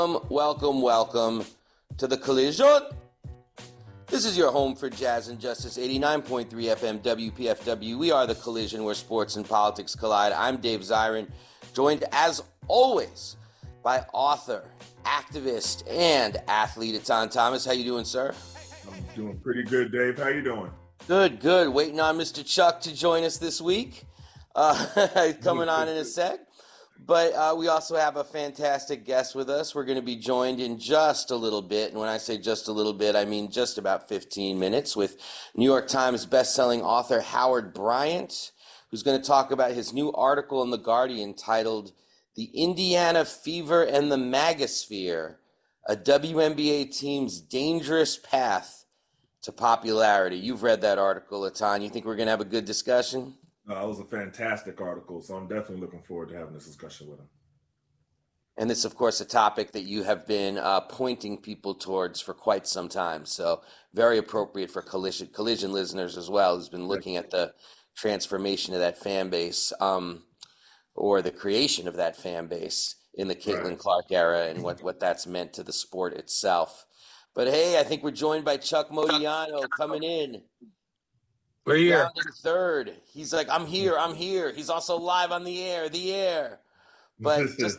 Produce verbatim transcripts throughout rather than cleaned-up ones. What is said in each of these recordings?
Welcome, welcome to the Collision. This is your home for Jazz and Justice, eighty-nine point three F M W P F W. We are the Collision where sports and politics collide. I'm Dave Zirin, joined as always by author, activist, and athlete Etan Thomas. How you doing, sir? I'm doing pretty good, Dave. How you doing? Good, good. Waiting on Mister Chuck to join us this week. Uh, coming on in a sec. But uh, we also have a fantastic guest with us. We're going to be joined in just a little bit. And when I say just a little bit, I mean just about fifteen minutes with New York Times bestselling author Howard Bryant, who's going to talk about his new article in The Guardian titled The Indiana Fever and the Magasphere, a W N B A team's dangerous path to popularity. You've read that article, Etan. You think we're going to have a good discussion? Uh, it was a fantastic article, so I'm definitely looking forward to having this discussion with him. And this, of course, a topic that you have been uh, pointing people towards for quite some time. So very appropriate for collision, collision listeners as well, who's been looking at the transformation of that fan base um, or the creation of that fan base in the Caitlin right. Clark era and what, what that's meant to the sport itself. But, hey, I think we're joined by Chuck Modiano coming in. We're here. Rounding third. He's like, I'm here, I'm here. He's also live on the air, the air. But just,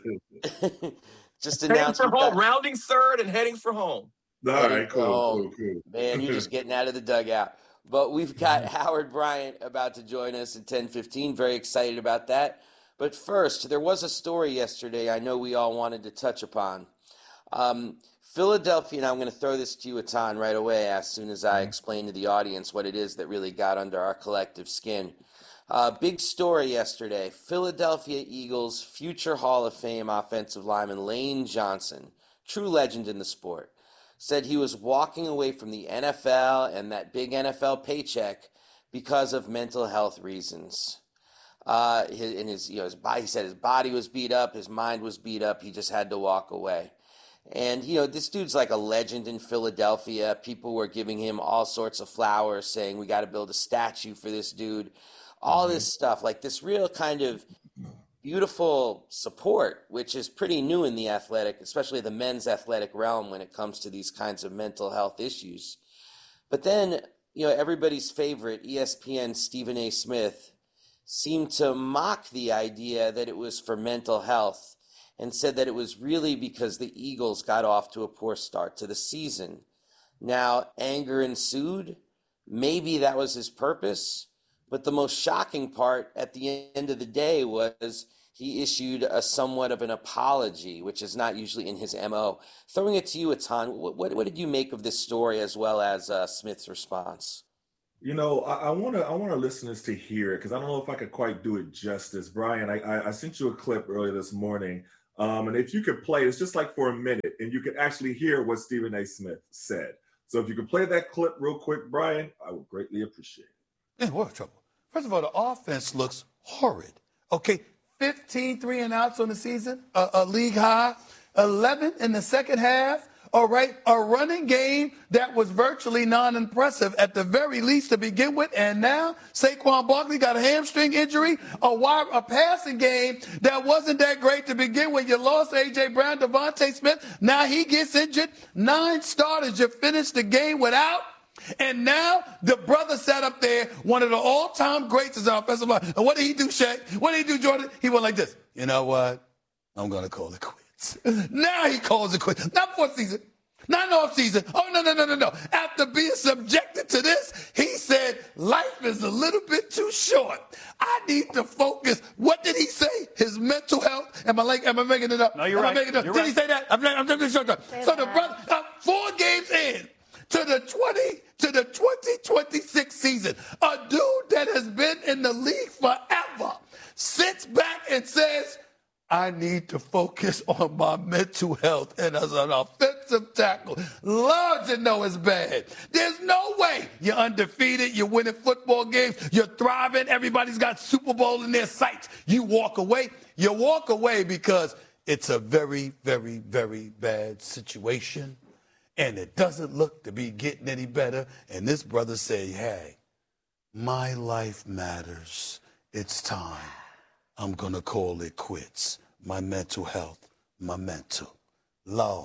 just announced. Heading for home, rounding third and heading for home. All right, cool, cool, cool. Man, you're just getting out of the dugout. But we've got Howard Bryant about to join us at ten fifteen. Very excited about that. But first, there was a story yesterday I know we all wanted to touch upon. Um, Philadelphia, and I'm going to throw this to you, Etan, right away as soon as I explain to the audience what it is that really got under our collective skin. Uh, big story yesterday. Philadelphia Eagles future Hall of Fame offensive lineman Lane Johnson, true legend in the sport, said he was walking away from the N F L and that big N F L paycheck because of mental health reasons. Uh, his, in his, you know, his body, he said his body was beat up, his mind was beat up. He just had to walk away. And, you know, this dude's like a legend in Philadelphia. People were giving him all sorts of flowers, saying we got to build a statue for this dude. All mm-hmm. this stuff, like this real kind of beautiful support, which is pretty new in the athletic, especially the men's athletic realm when it comes to these kinds of mental health issues. But then, you know, everybody's favorite, E S P N Stephen A. Smith, seemed to mock the idea that it was for mental health, and said that it was really because the Eagles got off to a poor start to the season. Now, anger ensued. Maybe that was his purpose. But the most shocking part at the end of the day was he issued a somewhat of an apology, which is not usually in his M O. Throwing it to you, Etan, what, what, what did you make of this story as well as uh, Smith's response? You know, I, I want to I want our listeners to hear it because I don't know if I could quite do it justice. Brian, I, I, I sent you a clip earlier this morning. Um, and if you could play, it's just like for a minute, and you could actually hear what Stephen A. Smith said. So if you could play that clip real quick, Brian, I would greatly appreciate it. In what trouble? First of all, the offense looks horrid. Okay, fifteen three and outs on the season, a, a league high, eleven in the second half. All right, a running game that was virtually non-impressive at the very least to begin with, and now Saquon Barkley got a hamstring injury, a wide, a passing game that wasn't that great to begin with. You lost A J. Brown, Devontae Smith. Now he gets injured. Nine starters you finished the game without. And now the brother sat up there, one of the all-time greats as our offensive line. And what did he do, Shaq? What did he do, Jordan? He went like this. You know what? I'm going to call it quits. Now he calls it quits. Not for season. Not off season. Oh, no, no, no, no, no. After being subjected to this, he said, life is a little bit too short. I need to focus. What did he say? His mental health. Am I like, am I making it up? No, you're am right. I making it up? You're did right. he say that? I'm not, I'm just short. So the brother, uh, four games in to the twenty, to the twenty twenty-six season, a dude that has been in the league forever sits back and says, I need to focus on my mental health. And as an offensive tackle, Lord, you know it's bad. There's no way you're undefeated, you're winning football games, you're thriving, everybody's got Super Bowl in their sights. You walk away. You walk away because it's a very, very, very bad situation, and it doesn't look to be getting any better. And this brother say, hey, my life matters. It's time. I'm going to call it quits. My mental health, my mental. low.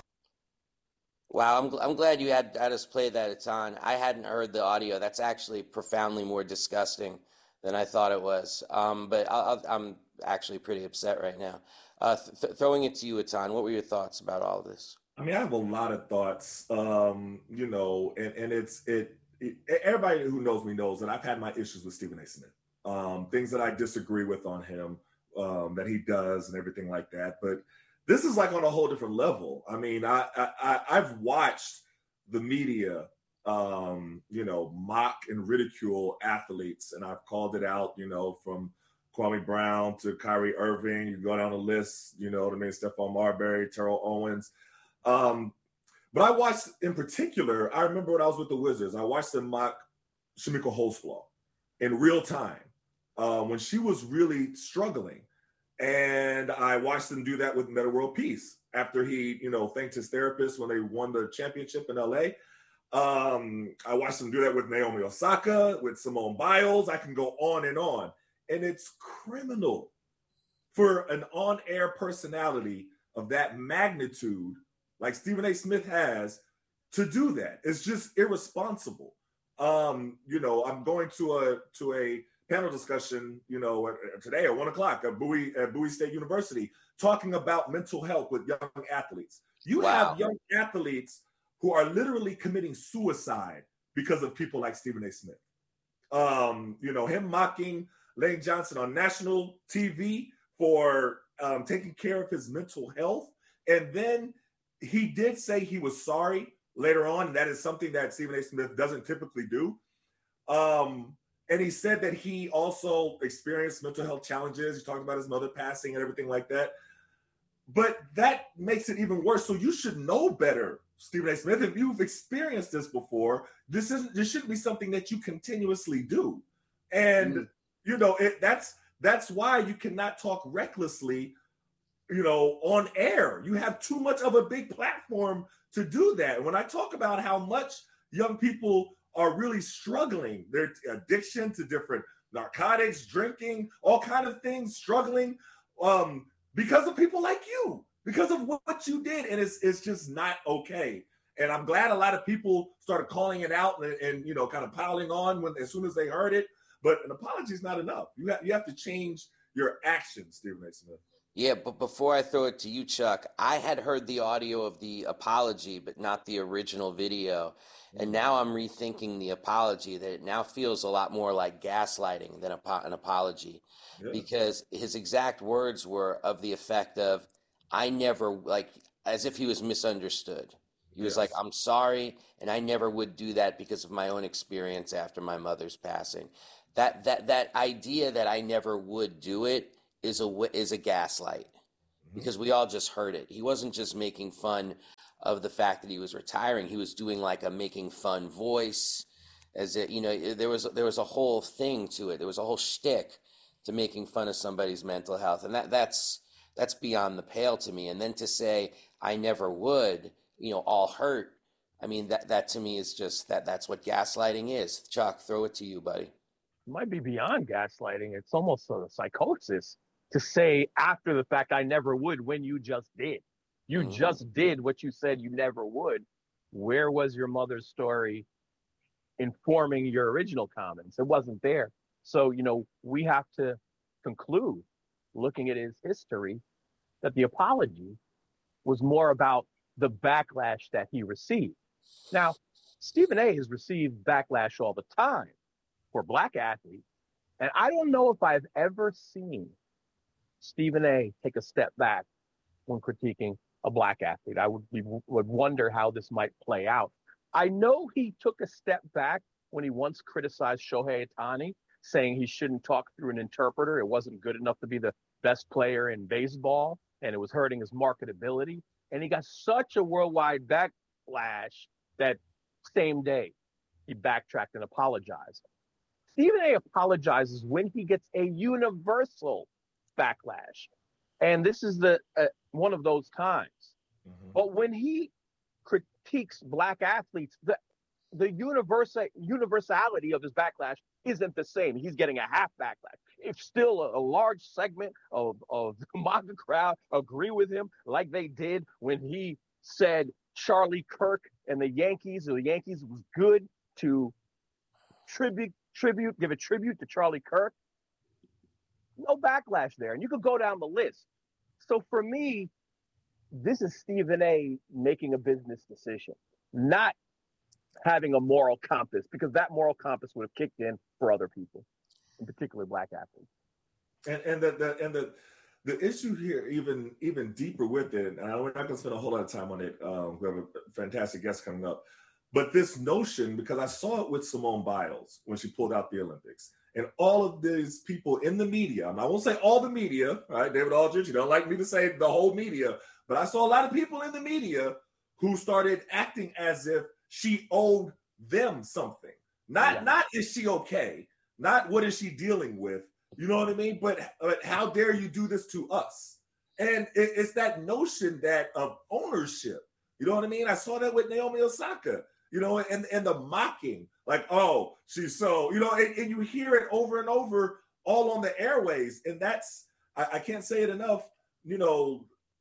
Wow, I'm, I'm glad you had, had us play that. It's on. I hadn't heard the audio. That's actually profoundly more disgusting than I thought it was. Um, but I'll, I'll, I'm actually pretty upset right now. Uh, th- th- throwing it to you, Atan, what were your thoughts about all this? I mean, I have a lot of thoughts, um, you know, and, and it's it, it. Everybody who knows me knows that I've had my issues with Stephen A. Smith, um, things that I disagree with on him, um, that he does, and everything like that. But this is like on a whole different level. I mean, I, I I've watched the media, um, you know, mock and ridicule athletes, and I've called it out, you know, from Kwame Brown to Kyrie Irving. You go down the list, you know what I mean, Stephon Marbury, Terrell Owens. Um, but I watched, in particular, I remember when I was with the Wizards, I watched them mock Shamika Holdsclaw in real time uh, when she was really struggling. And I watched them do that with Metta World Peace after he, you know, thanked his therapist when they won the championship in L A. Um, I watched them do that with Naomi Osaka, with Simone Biles. I can go on and on. And it's criminal for an on-air personality of that magnitude, like Stephen A. Smith has, to do that. It's just irresponsible. Um, you know, I'm going to a to a panel discussion, you know, today at one o'clock at Bowie at Bowie State University, talking about mental health with young athletes. You Wow. have young athletes who are literally committing suicide because of people like Stephen A. Smith. Um, you know, him mocking Lane Johnson on national T V for um, taking care of his mental health. And then he did say he was sorry later on. And that is something that Stephen A. Smith doesn't typically do. Um, and he said that he also experienced mental health challenges. He talked about his mother passing and everything like that. But that makes it even worse. So you should know better, Stephen A. Smith. If you've experienced this before, this isn't this shouldn't be something that you continuously do. And mm. you know, it that's that's why you cannot talk recklessly, you know, on air. You have too much of a big platform to do that. When I talk about how much young people are really struggling, their addiction to different narcotics, drinking, all kind of things, struggling um, because of people like you, because of what you did. And it's it's just not okay. And I'm glad a lot of people started calling it out and, and you know, kind of piling on when as soon as they heard it. But an apology is not enough. You have, you have to change your actions, Stephen A. Smith. Yeah, but before I throw it to you, Chuck, I had heard the audio of the apology, but not the original video. And now I'm rethinking the apology, that it now feels a lot more like gaslighting than a, an apology. Yeah. Because his exact words were of the effect of, I never, like, as if he was misunderstood. He was yes. like, I'm sorry, and I never would do that because of my own experience after my mother's passing. That that that idea that I never would do it is a is a gaslight, because we all just heard it. He wasn't just making fun of the fact that he was retiring. He was doing like a making fun voice, as it, you know, there was there was a whole thing to it. There was a whole shtick to making fun of somebody's mental health, and that that's that's beyond the pale to me. And then to say I never would, you know, all hurt. I mean, that that to me is just that that's what gaslighting is. Chuck, throw it to you, buddy. It might be beyond gaslighting. It's almost a psychosis to say after the fact, I never would, when you just did. You mm-hmm. just did what you said you never would. Where was your mother's story informing your original comments? It wasn't there. So, you know, we have to conclude, looking at his history, that the apology was more about the backlash that he received. Now, Stephen A. has received backlash all the time for Black athletes. And I don't know if I've ever seen Stephen A. take a step back when critiquing a Black athlete. I would, would wonder how this might play out. I know he took a step back when he once criticized Shohei Ohtani, saying he shouldn't talk through an interpreter. It wasn't good enough to be the best player in baseball, and it was hurting his marketability. And he got such a worldwide backlash that same day he backtracked and apologized. Stephen A. apologizes when he gets a universal backlash. And this is the uh, one of those times. Mm-hmm. But when he critiques Black athletes, the the universal universality of his backlash isn't the same. He's getting a half backlash. If still a, a large segment of, of the MAGA crowd agree with him, like they did when he said Charlie Kirk and the Yankees, or the Yankees was good to tribute, tribute, give a tribute to Charlie Kirk. No backlash there. And you could go down the list. So for me, this is Stephen A. making a business decision, not having a moral compass, because that moral compass would have kicked in for other people, in particular black athletes. And and the, the and the the issue here, even even deeper with it, and we're not going to spend a whole lot of time on it. Um, we have a fantastic guest coming up, but this notion, because I saw it with Simone Biles when she pulled out the Olympics, and all of these people in the media. I won't say all the media, right? David Aldridge, you don't like me to say the whole media, but I saw a lot of people in the media who started acting as if she owed them something. Not yeah. not is she okay? Not what is she dealing with? You know what I mean? But, but how dare you do this to us? And it, it's that notion that of ownership. You know what I mean? I saw that with Naomi Osaka, you know, and, and the mocking, like, oh, she's so, you know, and, and you hear it over and over all on the airways. And that's, I, I can't say it enough, you know,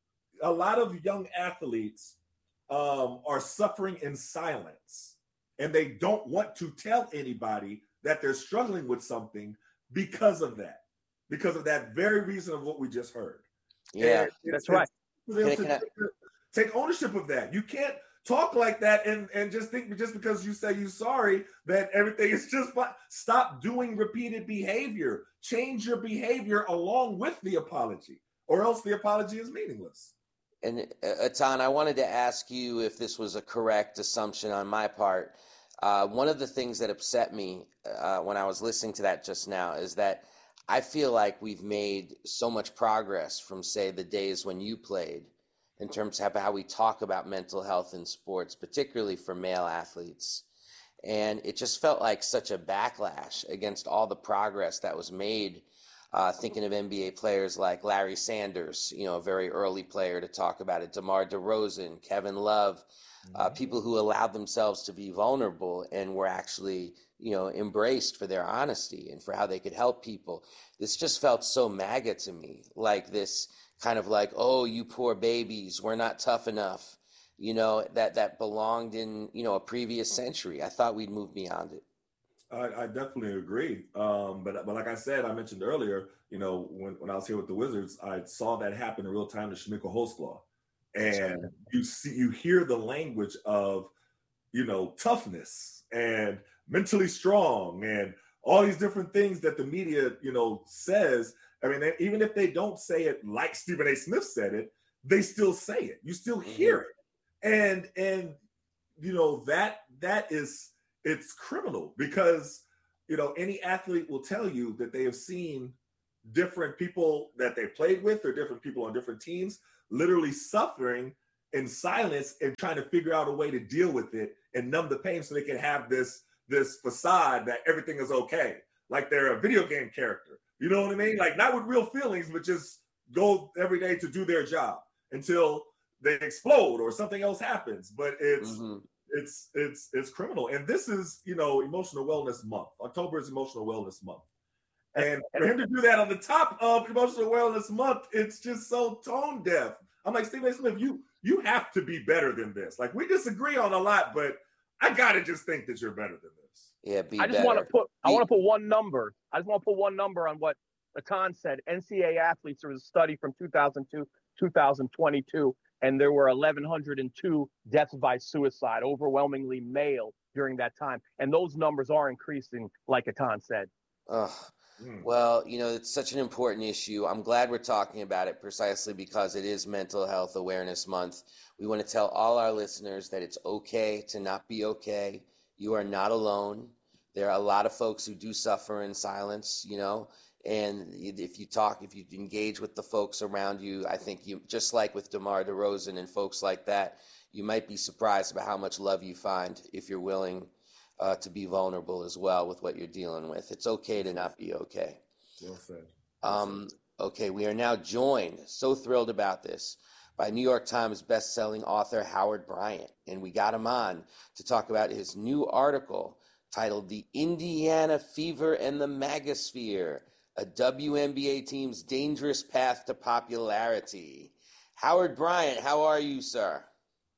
a lot of young athletes um, are suffering in silence, and they don't want to tell anybody that they're struggling with something because of that, because of that very reason of what we just heard. Yeah, that's right. Take, take ownership of that. You can't talk like that and, and just think just because you say you're sorry that everything is just fine. Stop doing repeated behavior. Change your behavior along with the apology, or else the apology is meaningless. And uh, Atan, I wanted to ask you if this was a correct assumption on my part. Uh, one of the things that upset me uh, when I was listening to that just now is that I feel like we've made so much progress from, say, the days when you played in terms of how we talk about mental health in sports, particularly for male athletes. And it just felt like such a backlash against all the progress that was made. Uh, thinking of N B A players like Larry Sanders, you know, a very early player to talk about it, DeMar DeRozan, Kevin Love, uh, people who allowed themselves to be vulnerable and were actually, you know, embraced for their honesty and for how they could help people. This just felt so MAGA to me, like this kind of like, oh, you poor babies, we're not tough enough, you know, that, that belonged in, you know, a previous century. I thought we'd move beyond it. I, I definitely agree. Um, but but like I said, I mentioned earlier, you know, when, when I was here with the Wizards, I saw that happen in real time to Shamika Holzclaw. And you see, you hear the language of, you know, toughness and mentally strong and all these different things that the media, you know, says. I mean, even if they don't say it like Stephen A. Smith said it, they still say it. You still hear it. And, and, you know, that, that is, it's criminal because, you know, any athlete will tell you that they have seen different people that they've played with or different people on different teams literally suffering in silence and trying to figure out a way to deal with it and numb the pain so they can have this, this facade that everything is okay. Like they're a video game character. You know what I mean? Like not with real feelings, but just go every day to do their job until they explode or something else happens. But it's, mm-hmm. It's it's it's criminal, and this is you know Emotional Wellness Month. October is Emotional Wellness Month, and for him to do that on the top of Emotional Wellness Month, it's just so tone deaf. I'm like Stephen A. Smith, you you have to be better than this. Like we disagree on a lot, but I gotta just think that you're better than this. Yeah, be I just better. want to put be- I want to put one number. I just want to put one number on what Atan said. N C A A athletes. There was a study from two thousand two, two thousand twenty-two. And there were eleven oh two deaths by suicide, overwhelmingly male during that time. And those numbers are increasing, like Atan said. Ugh. Mm. Well, you know, it's such an important issue. I'm glad we're talking about it precisely because it is Mental Health Awareness Month. We want to tell all our listeners that it's okay to not be okay. You are not alone. There are a lot of folks who do suffer in silence, you know. And if you talk, if you engage with the folks around you, I think you, just like with DeMar DeRozan and folks like that, you might be surprised about how much love you find if you're willing uh, to be vulnerable as well with what you're dealing with. It's okay to not be okay. Well said. Um, okay, we are now joined, so thrilled about this, by New York Times bestselling author Howard Bryant. And we got him on to talk about his new article titled The Indiana Fever and the Magosphere, a W N B A team's dangerous path to popularity. Howard Bryant, how are you, sir?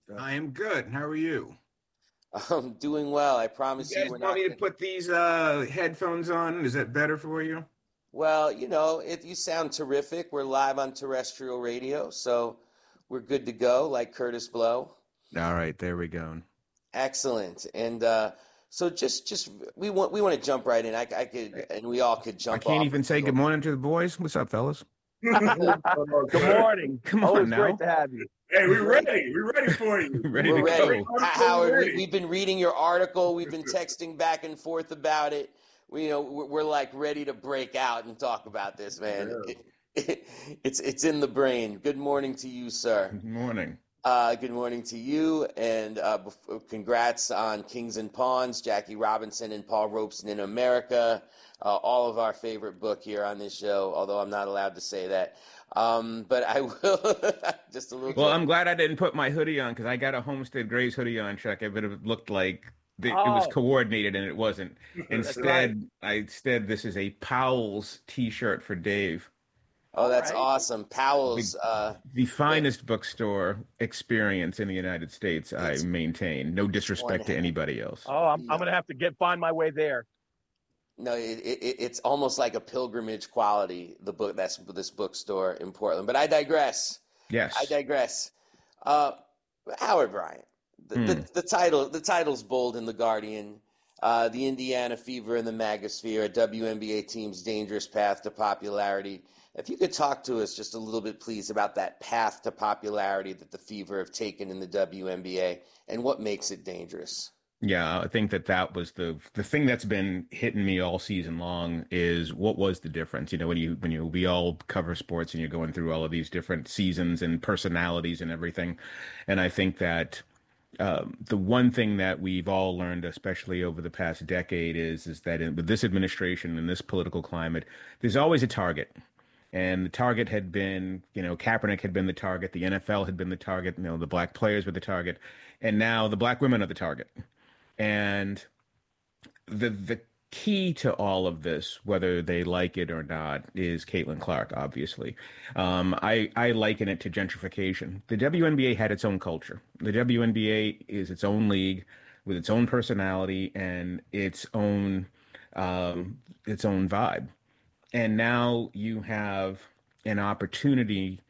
I am good. How are you? I'm doing well. I promise You you, guys we're want not. me to Gonna... put these uh, headphones on? Is that better for you? Well, you know, if you sound terrific, we're live on terrestrial radio, so we're good to go, like Curtis Blow. All right, there we go. Excellent. And uh, so just, just we want we want to jump right in. I, I could, and we all could jump. I can't off even say good morning to the boys. What's up, fellas? Good morning. Come on Always now. great to have you. Hey, we're ready. We're ready for you. Ready We're to ready. go. Howard, ready. we, we've been reading your article. We've been texting back and forth about it. We, you know, we're, we're like ready to break out and talk about this, man. Yeah. It, it, it's it's in the brain. Good morning to you, sir. Good morning. Uh, good morning to you, and uh, bef- congrats on Kings and Pawns, Jackie Robinson and Paul Robeson in America, uh, all of our favorite book here on this show, although I'm not allowed to say that. Um, but I will, just a little Well, joke. I'm glad I didn't put my hoodie on because I got a Homestead Grays hoodie on, Chuck. It would have looked like the, it was Oh. coordinated, and it wasn't. Instead, right. I instead this is a Powell's T-shirt for Dave. Oh, that's Right. awesome. Powell's, uh, The finest bookstore experience in the United States, I It's- maintain. No disrespect to one- anybody else. Oh, I'm, I'm gonna have to get find my way there. no, it, it, it's almost like a pilgrimage quality, the book, that's this bookstore in Portland. But I digress. Yes. I digress. Uh, Howard Bryant, the, Hmm. the, the title, the title's bold in The Guardian. Uh, the Indiana Fever and the Magosphere, a W N B A team's dangerous path to popularity. If you could talk to us just a little bit, please, about that path to popularity that the Fever have taken in the W N B A and what makes it dangerous. Yeah, I think that that was the the thing that's been hitting me all season long is what was the difference? You know, when you when you we all cover sports and you're going through all of these different seasons and personalities and everything, and I think that um, the one thing that we've all learned, especially over the past decade, is is that in, with this administration and this political climate, there's always a target. And the target had been, you know, Kaepernick had been the target, the N F L had been the target, you know, the black players were the target, and now the black women are the target. And the the key to all of this, whether they like it or not, is Caitlin Clark, obviously. Um, I, I liken it to gentrification. The W N B A had its own culture. The W N B A is its own league with its own personality and its own um, its own vibe. And now you have an opportunity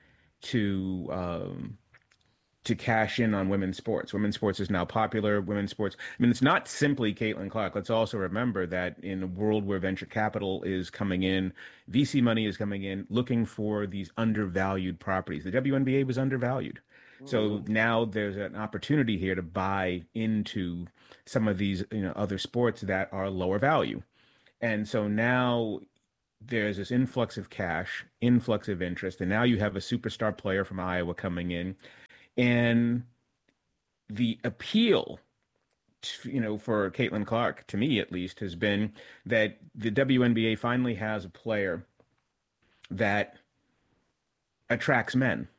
to um, to cash in on women's sports. Women's sports is now popular. Women's sports. I mean, it's not simply Caitlin Clark. Let's also remember that in a world where venture capital is coming in, V C money is coming in, looking for these undervalued properties. The W N B A was undervalued. So now there's an opportunity here to buy into some of these, you know, other sports that are lower value. And so now there's this influx of cash, influx of interest, and now you have a superstar player from Iowa coming in. And the appeal, to, you know, for Caitlin Clark, to me at least, has been that the W N B A finally has a player that attracts men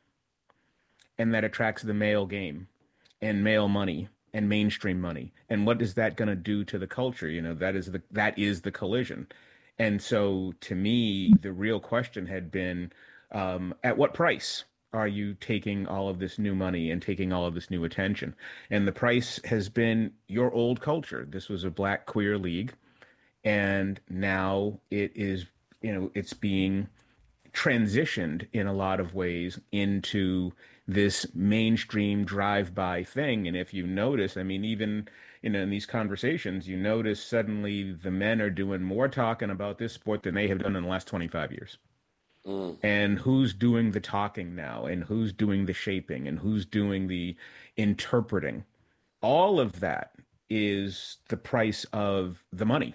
and that attracts the male game and male money and mainstream money. And what is that going to do to the culture? You know, that is the that is the collision. And so to me, the real question had been, um, at what price are you taking all of this new money and taking all of this new attention? And the price has been your old culture. This was a black queer league. And now it is, you know, it's being transitioned in a lot of ways into this mainstream drive-by thing. And if you notice, I mean, even you know, in these conversations, you notice suddenly the men are doing more talking about this sport than they have done in the last twenty-five years. Mm. And who's doing the talking now, and who's doing the shaping, and who's doing the interpreting? All of that is the price of the money.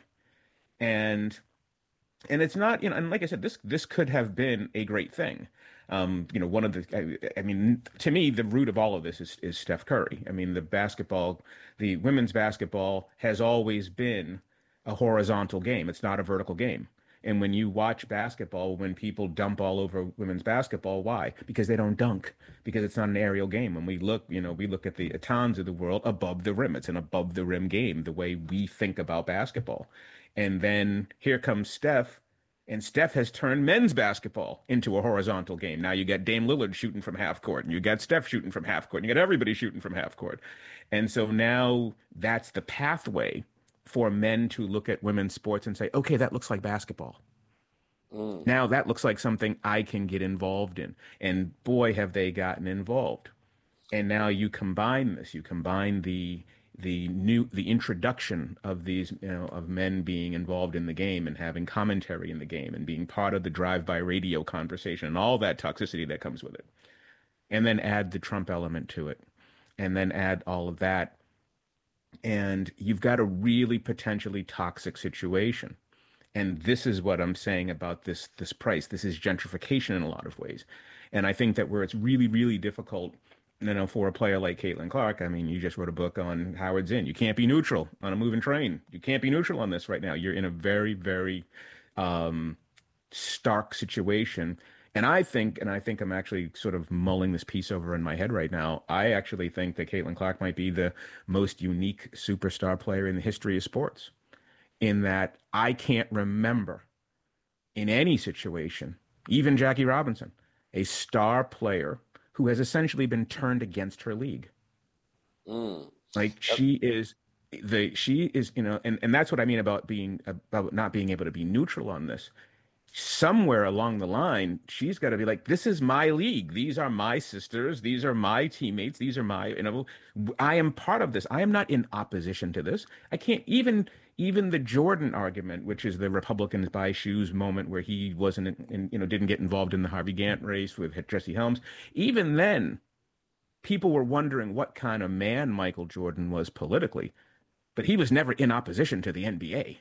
And and it's not, you know, and like I said, this this could have been a great thing. Um, you know, one of the, I, I mean, to me, the root of all of this is, is Steph Curry. I mean, the basketball, the women's basketball has always been a horizontal game. It's not a vertical game. And when you watch basketball, when people dump all over women's basketball, why? Because they don't dunk, because it's not an aerial game. When we look, you know, we look at the Atans of the world above the rim. It's an above the rim game, the way we think about basketball. And then here comes Steph, And Steph has turned men's basketball into a horizontal game. Now you got Dame Lillard shooting from half court, and you got Steph shooting from half court, and you got everybody shooting from half court. And so now that's the pathway for men to look at women's sports and say, okay, that looks like basketball. Mm. Now that looks like something I can get involved in. And boy, have they gotten involved. And now you combine this, you combine the the new the introduction of these, you know, of men being involved in the game and having commentary in the game and being part of the drive-by radio conversation and all that toxicity that comes with it. And then add the Trump element to it. And then add all of that. And you've got a really potentially toxic situation. And this is what I'm saying about this this price. This is gentrification in a lot of ways. And I think that where it's really, really difficult, you know, for a player like Caitlin Clark, I mean, you just wrote a book on Howard Zinn. You can't be neutral on a moving train. You can't be neutral on this right now. You're in a very, very um, stark situation. And I think, and I think I'm actually sort of mulling this piece over in my head right now, I actually think that Caitlin Clark might be the most unique superstar player in the history of sports, in that I can't remember in any situation, even Jackie Robinson, a star player who has essentially been turned against her league. Mm. Like she is the, she is, you know, and, and that's what I mean about being, about not being able to be neutral on this. Somewhere along the line, she's got to be like, this is my league. These are my sisters. These are my teammates. These are my, you know, I am part of this. I am not in opposition to this. I can't even, even the Jordan argument, which is the Republicans buy shoes moment where he wasn't, in, you know, didn't get involved in the Harvey Gantt race with Jesse Helms. Even then, people were wondering what kind of man Michael Jordan was politically, but he was never in opposition to the N B A.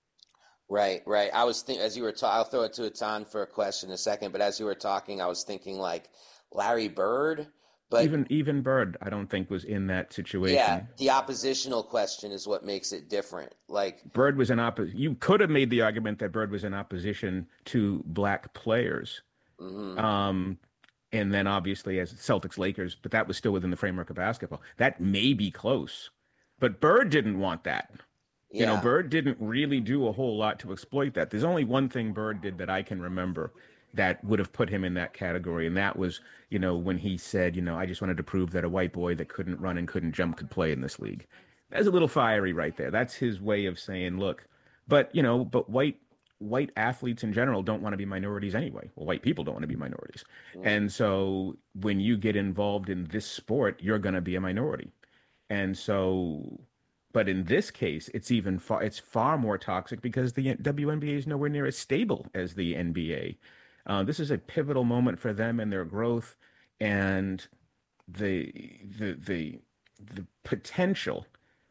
Right, right. I was thinking, as you were talking, I'll throw it to Atan for a question in a second, but as you were talking, I was thinking like Larry Bird. But even even Bird, I don't think was in that situation. Yeah, the oppositional question is what makes it different. Like Bird was in opposition. You could have made the argument that Bird was in opposition to black players, mm-hmm. um, and then obviously as Celtics Lakers, but that was still within the framework of basketball. That may be close, but Bird didn't want that. Yeah. You know, Bird didn't really do a whole lot to exploit that. There's only one thing Bird did that I can remember that would have put him in that category. And that was, you know, when he said, you know, I just wanted to prove that a white boy that couldn't run and couldn't jump could play in this league. That's a little fiery right there. That's his way of saying, look, but, you know, but white white athletes in general don't want to be minorities anyway. Well, white people don't want to be minorities. Mm. And so when you get involved in this sport, you're going to be a minority. And so, but in this case, it's even far, it's far more toxic because the W N B A is nowhere near as stable as the N B A. Uh, this is a pivotal moment for them and their growth, and the the the the potential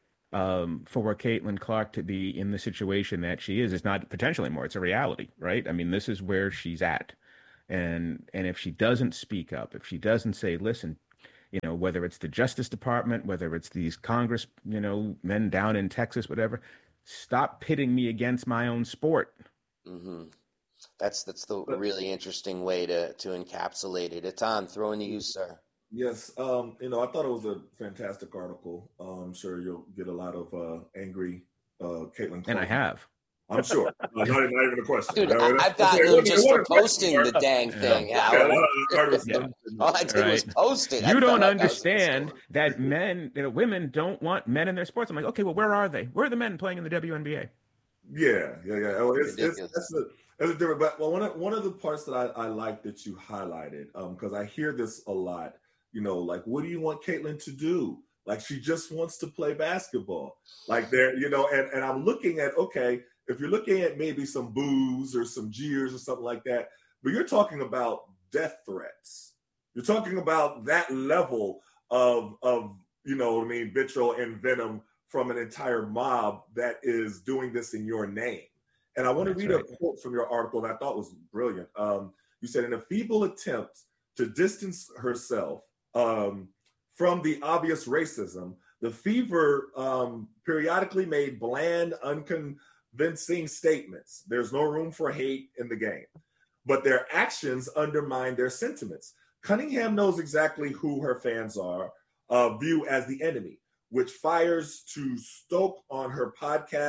um, for Caitlin Clark to be in the situation that she is is not potential anymore. It's a reality, right? I mean, this is where she's at, and and if she doesn't speak up, if she doesn't say, listen, you know, whether it's the Justice Department, whether it's these Congress, you know, men down in Texas, whatever, stop pitting me against my own sport. Mm-hmm. That's that's the really interesting way to to encapsulate it. Atan, throwing to you, sir. Yes, um, you know, I thought it was a fantastic article. Um, I'm sure you'll get a lot of uh, angry uh, Caitlin Clark. And I have. I'm sure. Uh, not, not even a question. Dude, I, I've gotten you just for posting the dang thing, yeah. Howard. Yeah, yeah. All I did right. was post it. You I don't like understand that men, you know, women don't want men in their sports. I'm like, okay, well, where are they? Where are the men playing in the W N B A? Yeah, yeah, yeah. Oh, it's, it's, that's a, that's a different. But well, one of one of the parts that I, I like that you highlighted, um, because I hear this a lot. You know, like, what do you want Caitlin to do? Like, she just wants to play basketball. Like, there, you know, and and I'm looking at okay. If you're looking at maybe some boos or some jeers or something like that, but you're talking about death threats. You're talking about that level of, of you know what I mean, vitriol and venom from an entire mob that is doing this in your name. And I want to read right. a quote from your article that I thought was brilliant. Um, you said, in a feeble attempt to distance herself um, from the obvious racism, the Fever um, periodically made bland, uncon convincing statements. There's no room for hate in the game, but their actions undermine their sentiments. Cunningham knows exactly who her fans are, uh, view as the enemy, which fires to stoke on her podcast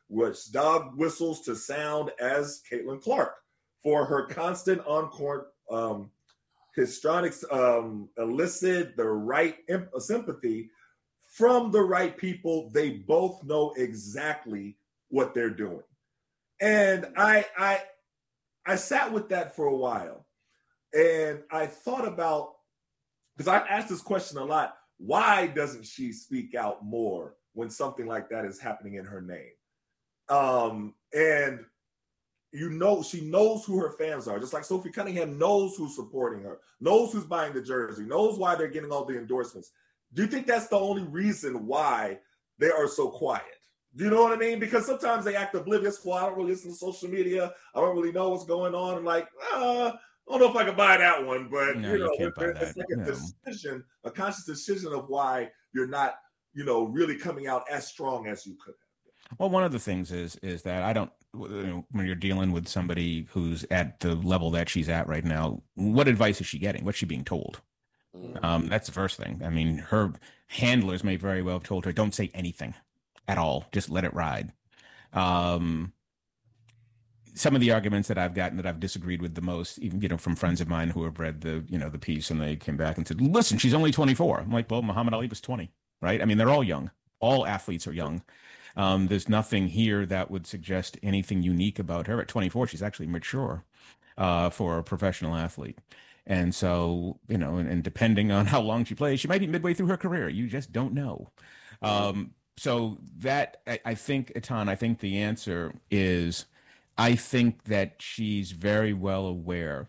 which dog whistles to sound as Caitlin Clark for her constant on-court um, histrionics, um, elicit the right imp- sympathy from the right people. They both know exactly what they're doing. And I, I, I sat with that for a while, and I thought about, because I've asked this question a lot, why doesn't she speak out more when something like that is happening in her name? Um, and you know, she knows who her fans are, just like Sophie Cunningham knows who's supporting her, knows who's buying the jersey, knows why they're getting all the endorsements. Do you think that's the only reason why they are so quiet? Do you know what I mean? Because sometimes they act oblivious. Well, I don't really listen to social media. I don't really know what's going on. I'm like, uh, I don't know if I can buy that one, but No, you know, you can't buy it's that. like a No. decision, a conscious decision of why you're not, you know, really coming out as strong as you could have. Well, one of the things is is that I don't, you know, when you're dealing with somebody who's at the level that she's at right now, what advice is she getting? What's she being told? Mm. Um, that's the first thing. I mean, her handlers may very well have told her, don't say anything at all. Just let it ride. Um, some of the arguments that I've gotten that I've disagreed with the most, even, you know, from friends of mine who have read the, you know, the piece, and they came back and said, listen, she's only twenty-four. I'm like, well, Muhammad Ali was twenty, right? I mean, they're all young. All athletes are young. Um, there's nothing here that would suggest anything unique about her. At twenty-four, she's actually mature uh, for a professional athlete. And so, you know, and, and depending on how long she plays, she might be midway through her career. You just don't know. Um, so that, I, I think, Etan, I think the answer is, I think that she's very well aware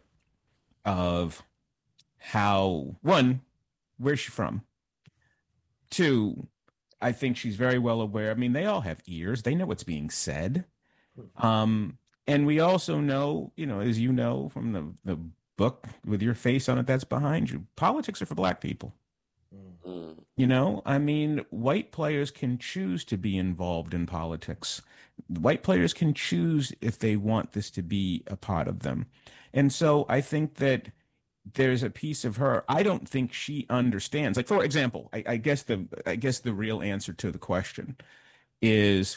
of how, one, where's she from? Two, I think she's very well aware. I mean, they all have ears. They know what's being said. Um, and we also know, you know, as you know from the, the book with your face on it that's behind you, politics are for black people. Mm. You know, I mean, white players can choose to be involved in politics. White players can choose if they want this to be a part of them. And so I think that there's a piece of her, I don't think she understands. Like, for example, I, I guess the I guess the real answer to the question is,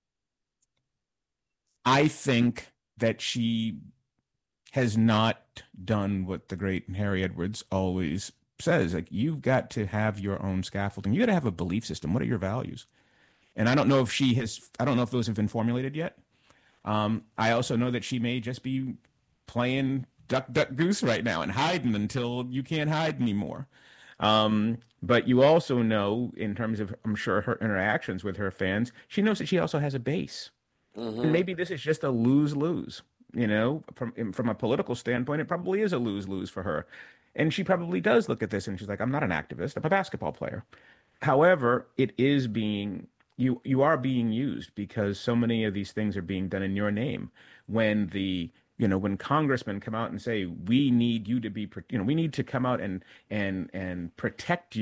I think that she has not done what the great Harry Edwards always says. Like, you've got to have your own scaffolding. You got to have a belief system. What are your values? And I don't know if she has, I don't know if those have been formulated yet. Um, I also know that she may just be playing duck, duck, goose right now and hiding until you can't hide anymore. Um, but you also know, in terms of, I'm sure, her interactions with her fans, she knows that she also has a base. Mm-hmm. And maybe this is just a lose-lose. You know, from from a political standpoint, it probably is a lose-lose for her. And she probably does look at this and she's like, I'm not an activist, I'm a basketball player. However, it is being, you you are being used because so many of these things are being done in your name. When the, you know, when congressmen come out and say, we need you to be, you know, we need to come out and and and protect you.